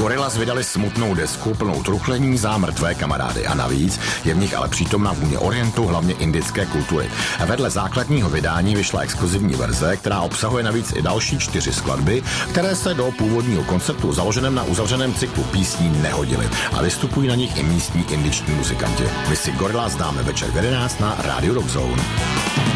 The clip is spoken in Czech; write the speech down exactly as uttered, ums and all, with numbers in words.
Gorillaz vydali smutnou desku plnou truchlení za mrtvé kamarády a navíc je v nich ale přítomná vůně orientu, hlavně indické kultury. A vedle základního vydání vyšla exkluzivní verze, která obsahuje navíc i další čtyři skladby, které se do původního konceptu založeném na uzavřeném cyklu písní nehodily a vystupují na nich i místní indičtí muzikanti. My si Gorillaz dáme večer v jedenáct na Radio Rock Zone.